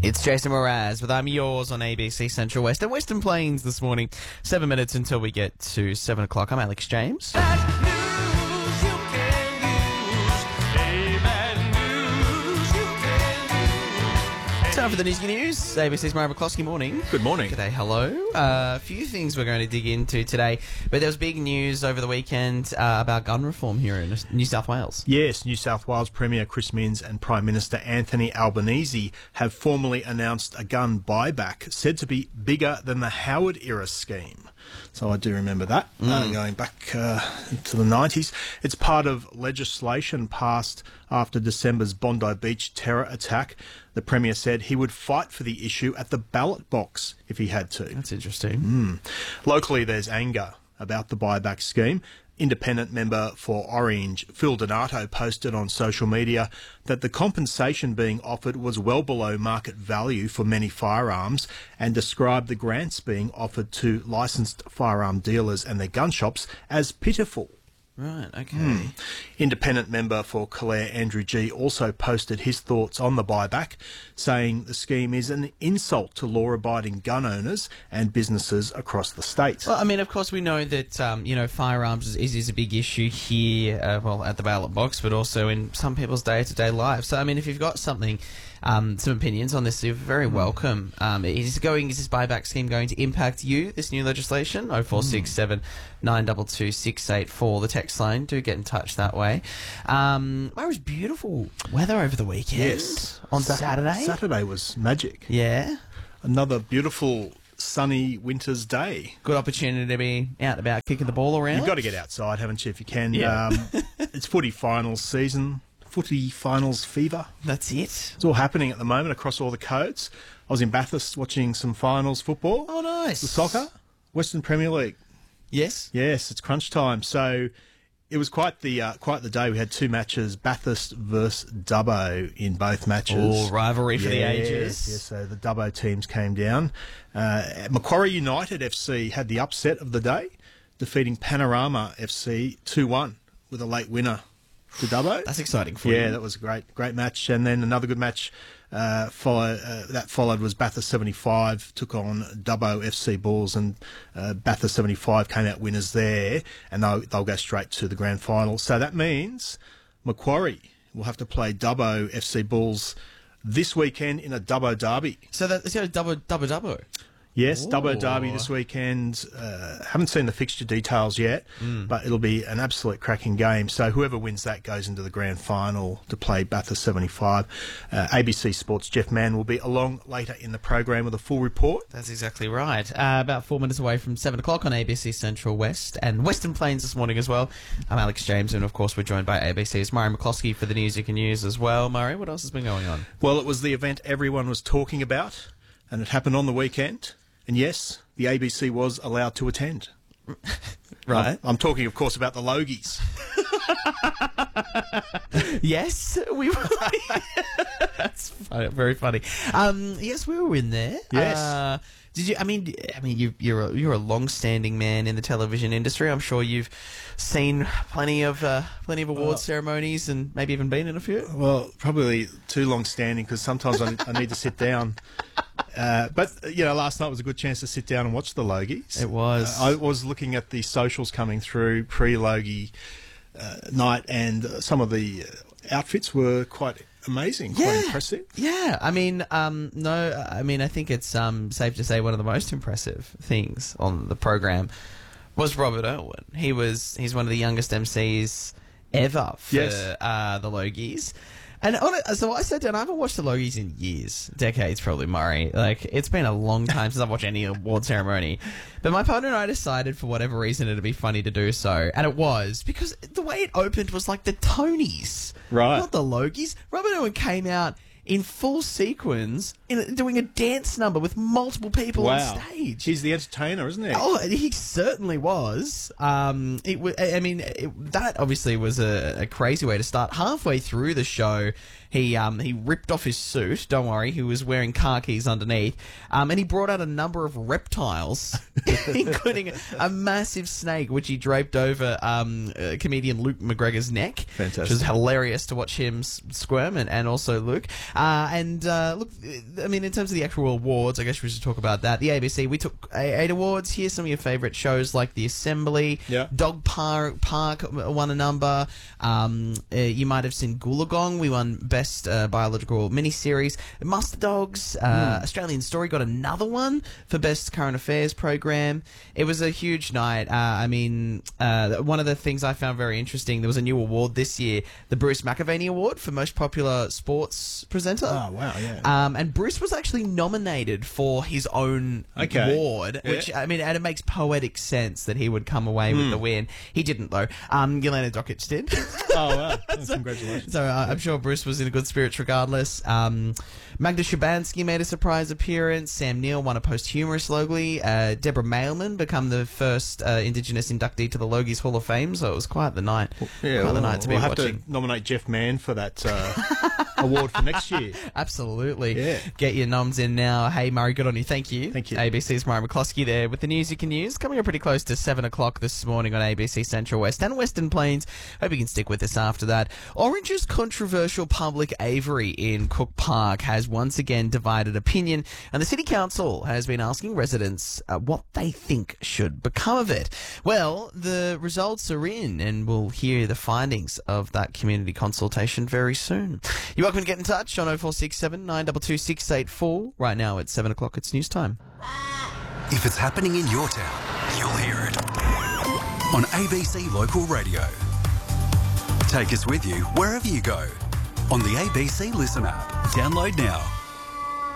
It's Jason Mraz with I'm Yours on ABC Central West and Western Plains this morning. 7 minutes until we get to 7 o'clock. I'm Alex James. Time for the News News. ABC's Mara McCloskey, morning. Good morning. G'day, hello. A few things we're going to dig into today, but there was big news over the weekend about gun reform here in New South Wales. Yes, New South Wales Premier Chris Minns and Prime Minister Anthony Albanese have formally announced a gun buyback said to be bigger than the Howard-era scheme. So I do remember that, going back to the 90s. It's part of legislation passed after December's Bondi Beach terror attack. The Premier said he would fight for the issue at the ballot box if he had to. That's interesting. Locally, there's anger about the buyback scheme. Independent member for Orange, Phil Donato, posted on social media that the compensation being offered was well below market value for many firearms and described the grants being offered to licensed firearm dealers and their gun shops as pitiful. Right, okay. Independent member for Clare, Andrew G, also posted his thoughts on the buyback, saying the scheme is an insult to law-abiding gun owners and businesses across the state. Well, I mean, of course, we know that, firearms is a big issue here, at the ballot box, but also in some people's day-to-day lives. So, I mean, if you've got something, some opinions on this, you're very welcome. Is this buyback scheme going to impact you, this new legislation? 0467 922 684, the text line. Do get in touch that way. It was beautiful weather over the weekend. Yes. On Saturday. Saturday was magic. Yeah. Another beautiful sunny winter's day. Good opportunity to be out and about kicking the ball around. You've got to get outside, haven't you, if you can. Yeah. It's footy finals season. Footy finals fever. That's it. It's all happening at the moment across all the codes. I was in Bathurst watching some finals football. Oh, nice. The soccer. Western Premier League. Yes. Yes, it's crunch time. So it was quite the day. We had two matches, Bathurst versus Dubbo in both matches. Oh, rivalry for the ages. Yes, so the Dubbo teams came down. Macquarie United FC had the upset of the day, defeating Panorama FC 2-1 with a late winner to Dubbo. That's exciting for you. Yeah, that was a great match. And then another good match followed was Bathurst 75 took on Dubbo FC Bulls, and Bathurst 75 came out winners there, and they'll go straight to the grand final. So that means Macquarie will have to play Dubbo FC Bulls this weekend in a Dubbo derby. So it's got a Dubbo. Yes, Ooh. Dubbo derby this weekend. Haven't seen the fixture details yet, but it'll be an absolute cracking game. So whoever wins that goes into the grand final to play Bathurst 75. ABC Sports' Jeff Mann will be along later in the program with a full report. That's exactly right. About 4 minutes away from 7 o'clock on ABC Central West and Western Plains this morning as well. I'm Alex James, and of course we're joined by ABC's Murray McCloskey for the news you can use as well. Murray, what else has been going on? Well, it was the event everyone was talking about, and it happened on the weekend. And yes, the ABC was allowed to attend. Right. I'm talking, of course, about the Logies. Yes, we were. That's very funny. Yes, we were in there. Yes. Did you? I mean, you're a long-standing man in the television industry. I'm sure you've seen plenty of award ceremonies and maybe even been in a few. Well, probably too long-standing because sometimes I need to sit down. But last night was a good chance to sit down and watch the Logies. It was. I was looking at the socials coming through pre-Logie night, and some of the outfits were quite amazing, quite impressive. Yeah, I mean, I think it's safe to say one of the most impressive things on the program was Robert Irwin. He's one of the youngest MCs ever for the Logies. And so I sat down, I haven't watched the Logies in years, decades probably, Murray. Like, it's been a long time since I've watched any award ceremony. But my partner and I decided, for whatever reason, it'd be funny to do so. And it was, because the way it opened was like the Tonys. Right. Not the Logies. Robert Irwin came out in full sequence, doing a dance number with multiple people on stage. He's the entertainer, isn't he? Oh, he certainly was. That obviously was a crazy way to start. Halfway through the show, He ripped off his suit. Don't worry, he was wearing khakis underneath. And he brought out a number of reptiles, including a massive snake, which he draped over comedian Luke McGregor's neck. Fantastic. Which was hilarious to watch him squirm, and also Luke. Look, I mean, in terms of the actual awards, I guess we should talk about that. The ABC, we took 8 awards. Here's some of your favourite shows like The Assembly. Yeah. Dog Park won a number. You might have seen Goolagong. We won Best Biological Miniseries. Muster Dogs. Australian Story got another one for Best Current Affairs Program. It was a huge night. One of the things I found very interesting, there was a new award this year, the Bruce McAvaney Award for Most Popular Sports Presenter. Oh, wow, yeah. And Bruce was actually nominated for his own award, which, I mean, and it makes poetic sense that he would come away with the win. He didn't, though. Yelena Dokic did. Oh, wow. Congratulations. So I'm sure Bruce was in good spirits regardless. Magda Szubanski made a surprise appearance. Sam Neill won a posthumous Logie. Deborah Mailman become the first Indigenous inductee to the Logies Hall of Fame, so it was quite the night. Yeah, quite the night to be we'll have watching. to nominate Jeff Mann for that award for next year. Absolutely. Yeah. Get your noms in now. Hey, Murray, good on you. Thank you. Thank you. ABC's Murray McCloskey there with the news you can use. Coming up pretty close to 7 o'clock this morning on ABC Central West and Western Plains. Hope you can stick with us after that. Orange's controversial public aviary in Cook Park has once again divided opinion, and the City Council has been asking residents what they think should become of it. Well, the results are in, and we'll hear the findings of that community consultation very soon. You're welcome to get in touch on 0467 922 684. Right now at 7 o'clock, it's news time. If it's happening in your town, you'll hear it on ABC Local Radio. Take us with you wherever you go on the ABC Listen app. Download now.